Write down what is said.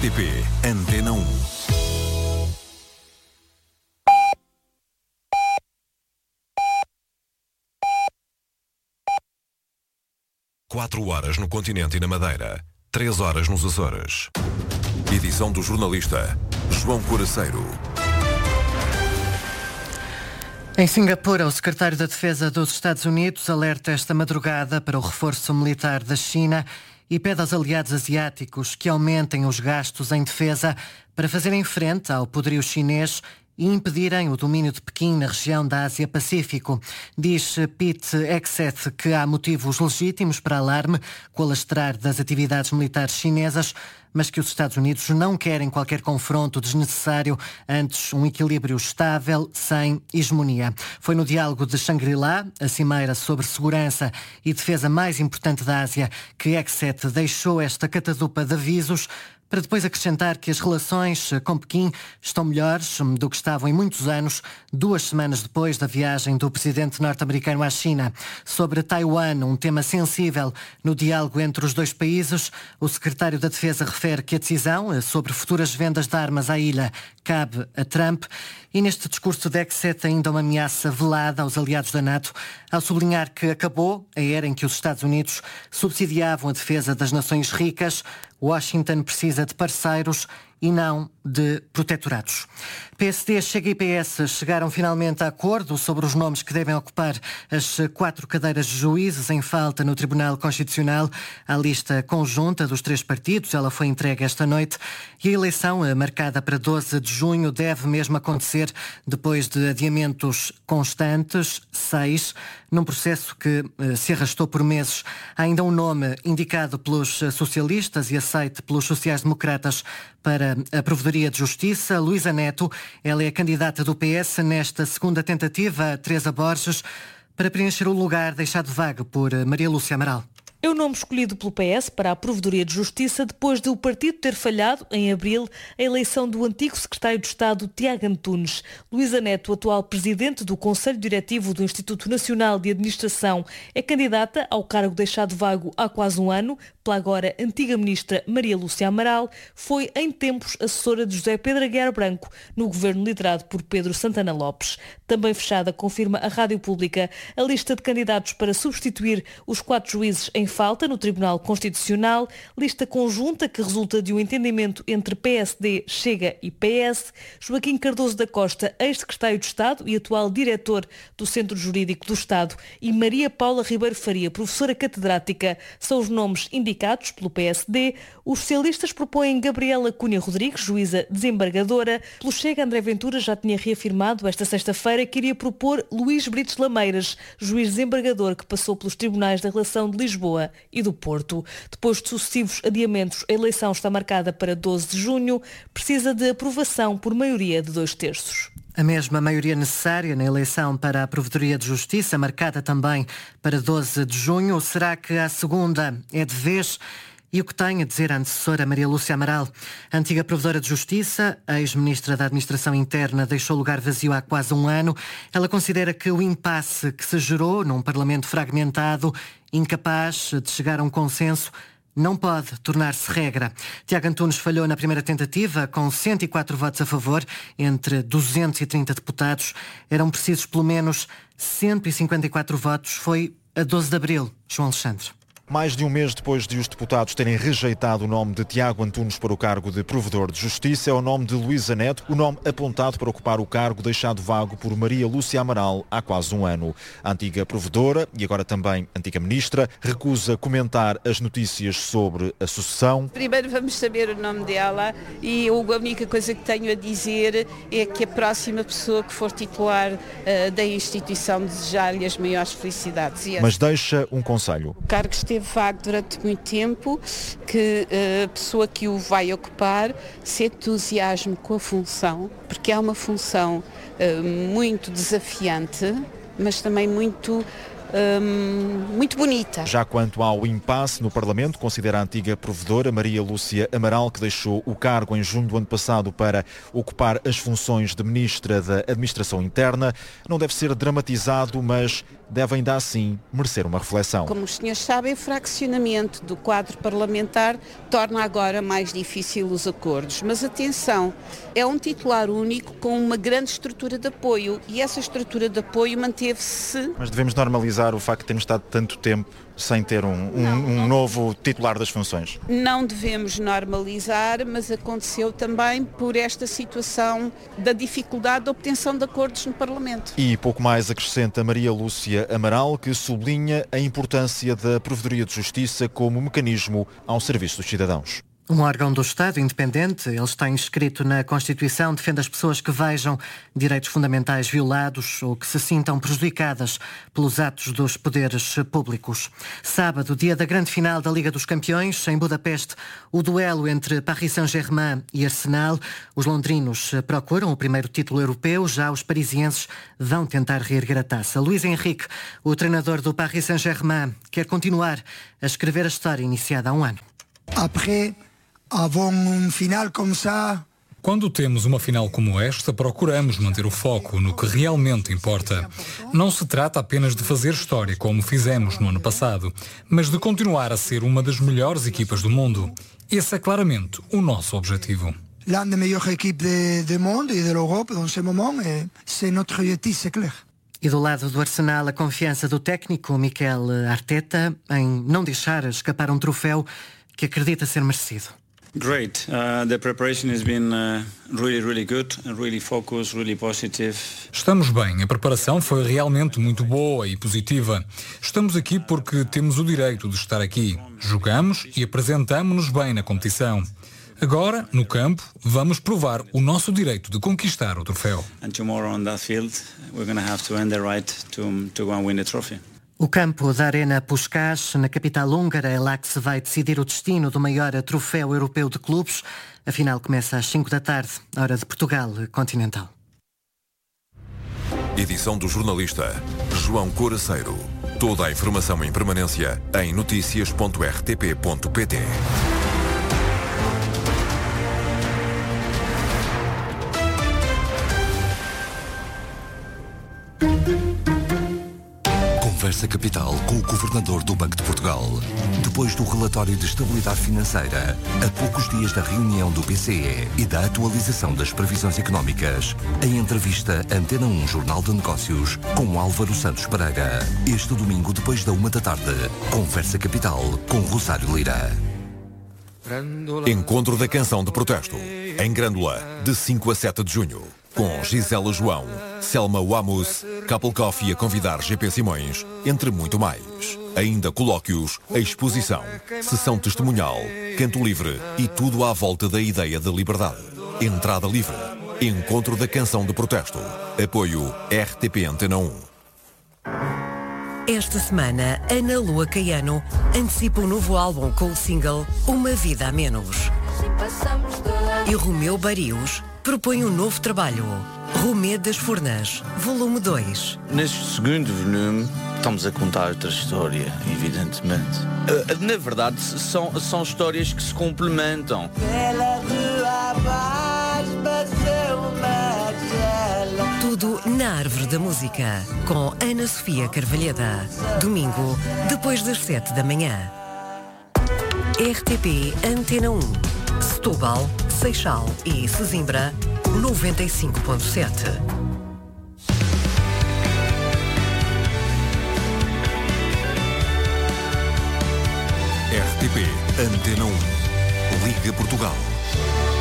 RTP Antena 1. Quatro horas no continente e na Madeira, 3 horas nos Açores. Edição do jornalista João Coraceiro. Em Singapura, o secretário da Defesa dos Estados Unidos alerta esta madrugada para o reforço militar da China e pede aos aliados asiáticos que aumentem os gastos em defesa para fazerem frente ao poderio chinês e impedirem o domínio de Pequim na região da Ásia-Pacífico. Diz Pete Hegseth que há motivos legítimos para alarme com o alastrar das atividades militares chinesas, mas que os Estados Unidos não querem qualquer confronto desnecessário, antes um equilíbrio estável, sem hegemonia. Foi no diálogo de Shangri-La, a cimeira sobre segurança e defesa mais importante da Ásia, que Hegseth deixou esta catadupa de avisos, para depois acrescentar que as relações com Pequim estão melhores do que estavam em muitos anos, 2 semanas depois da viagem do presidente norte-americano à China. Sobre Taiwan, um tema sensível no diálogo entre os dois países, o secretário da Defesa refere que a decisão sobre futuras vendas de armas à ilha cabe a Trump, e neste discurso de Hegseth ainda uma ameaça velada aos aliados da NATO, ao sublinhar que acabou a era em que os Estados Unidos subsidiavam a defesa das nações ricas. Washington precisa de parceiros e não de protetorados. PSD, Chega e PS chegaram finalmente a acordo sobre os nomes que devem ocupar as 4 cadeiras de juízes em falta no Tribunal Constitucional. A lista conjunta dos 3 partidos, ela foi entregue esta noite, e a eleição, marcada para 12 de junho, deve mesmo acontecer depois de adiamentos constantes, 6, num processo que se arrastou por meses. Há ainda um nome indicado pelos socialistas e aceite pelos sociais-democratas para a Provedoria de Justiça, Luísa Neto. Ela é a candidata do PS nesta segunda tentativa, Teresa Borges, para preencher o lugar deixado vago por Maria Lúcia Amaral. É o nome escolhido pelo PS para a Provedoria de Justiça depois de o partido ter falhado, em abril, a eleição do antigo secretário de Estado, Tiago Antunes. Luísa Neto, atual presidente do Conselho Diretivo do Instituto Nacional de Administração, é candidata ao cargo deixado vago há quase um ano pela agora antiga ministra Maria Lúcia Amaral. Foi, em tempos, assessora de José Pedro Aguiar Branco, no governo liderado por Pedro Santana Lopes. Também fechada, confirma a Rádio Pública, a lista de candidatos para substituir os 4 juízes em falta no Tribunal Constitucional, lista conjunta que resulta de um entendimento entre PSD, Chega e PS. Joaquim Cardoso da Costa, ex-secretário de Estado e atual diretor do Centro Jurídico do Estado, e Maria Paula Ribeiro Faria, professora catedrática, são os nomes indicados pelo PSD. Os socialistas propõem Gabriela Cunha Rodrigues, juíza desembargadora. Pelo Chega, André Ventura já tinha reafirmado esta sexta-feira que iria propor Luís Brites Lameiras, juiz desembargador que passou pelos tribunais da Relação de Lisboa e do Porto. Depois de sucessivos adiamentos, a eleição está marcada para 12 de junho, precisa de aprovação por maioria de 2/3. A mesma maioria necessária na eleição para a Provedoria de Justiça, marcada também para 12 de junho. Será que a segunda é de vez? E o que tem a dizer a antecessora Maria Lúcia Amaral? A antiga Provedora de Justiça, ex-ministra da Administração Interna, deixou o lugar vazio há quase um ano. Ela considera que o impasse que se gerou num Parlamento fragmentado, incapaz de chegar a um consenso, não pode tornar-se regra. Tiago Antunes falhou na primeira tentativa, com 104 votos a favor, entre 230 deputados. Eram precisos pelo menos 154 votos. Foi a 12 de abril, João Alexandre. Mais de um mês depois de os deputados terem rejeitado o nome de Tiago Antunes para o cargo de Provedor de Justiça, é o nome de Luísa Neto, o nome apontado para ocupar o cargo deixado vago por Maria Lúcia Amaral há quase um ano. A antiga provedora, e agora também antiga ministra, recusa comentar as notícias sobre a sucessão. Primeiro vamos saber o nome dela e a única coisa que tenho a dizer é que a próxima pessoa que for titular da instituição desejar-lhe as maiores felicidades. Mas deixa um conselho. O cargo esteve vago durante muito tempo, que a pessoa que o vai ocupar se entusiasme com a função, porque é uma função muito desafiante, mas também muito bonita. Já quanto ao impasse no Parlamento, considera a antiga provedora Maria Lúcia Amaral, que deixou o cargo em junho do ano passado para ocupar as funções de Ministra da Administração Interna, não deve ser dramatizado, mas deve ainda assim merecer uma reflexão. Como os senhores sabem, o fraccionamento do quadro parlamentar torna agora mais difícil os acordos. Mas atenção, é um titular único com uma grande estrutura de apoio e essa estrutura de apoio manteve-se. Mas devemos normalizar o facto de termos estado tanto tempo sem ter um novo titular das funções? Não devemos normalizar, mas aconteceu também por esta situação da dificuldade de obtenção de acordos no Parlamento. E pouco mais acrescenta Maria Lúcia Amaral, que sublinha a importância da Provedoria de Justiça como mecanismo ao serviço dos cidadãos. Um órgão do Estado independente, ele está inscrito na Constituição, defende as pessoas que vejam direitos fundamentais violados ou que se sintam prejudicadas pelos atos dos poderes públicos. Sábado, dia da grande final da Liga dos Campeões, em Budapeste, o duelo entre Paris Saint-Germain e Arsenal. Os londrinos procuram o primeiro título europeu, já os parisienses vão tentar reerguer a taça. Luís Henrique, o treinador do Paris Saint-Germain, quer continuar a escrever a história iniciada há um ano. Quando temos uma final como esta, procuramos manter o foco no que realmente importa. Não se trata apenas de fazer história, como fizemos no ano passado, mas de continuar a ser uma das melhores equipas do mundo. Esse é claramente o nosso objetivo. L'une des meilleures équipes du monde et de l'Europe dans ce moment, c'est notre objectif, c'est clair. E do lado do Arsenal, a confiança do técnico Mikel Arteta em não deixar escapar um troféu que acredita ser merecido. Great. The preparation has been really good, really focused, really positive. Estamos bem. A preparação foi realmente muito boa e positiva. Estamos aqui porque temos o direito de estar aqui. Jogamos e apresentamo-nos bem na competição. Agora, no campo, vamos provar o nosso direito de conquistar o troféu. And tomorrow on that field, we're going to have to earn the right to go and win the trophy. O campo da Arena Puskás, na capital húngara, é lá que se vai decidir o destino do maior troféu europeu de clubes. A final começa às 5 da tarde, hora de Portugal continental. Edição do jornalista João Coraceiro. Toda a informação em permanência em noticias.rtp.pt. Conversa Capital com o Governador do Banco de Portugal. Depois do relatório de estabilidade financeira, a poucos dias da reunião do BCE e da atualização das previsões económicas, em entrevista Antena 1 Jornal de Negócios com Álvaro Santos Pereira. Este domingo, depois da 1 da tarde, Conversa Capital com Rosário Lira. Encontro da Canção de Protesto, em Grândola, de 5 a 7 de junho. Com Gisela João, Selma Wamus, Couple Coffee a convidar GP Simões, entre muito mais. Ainda colóquios, exposição, sessão testemunhal, canto livre e tudo à volta da ideia de liberdade. Entrada livre. Encontro da Canção de Protesto. Apoio RTP Antena 1. Esta semana, Ana Lua Caiano antecipa um novo álbum com o single Uma Vida a Menos. E Romeu Barius propõe um novo trabalho, Romé das Furnas, volume 2. Neste segundo volume, estamos a contar outra história, evidentemente. Na verdade, são histórias que se complementam. Tudo na Árvore da Música, com Ana Sofia Carvalheda. Domingo, depois das 7 da manhã. RTP Antena 1. Setúbal, Seixal e Sesimbra, 95.7. RTP Antena 1. Liga Portugal.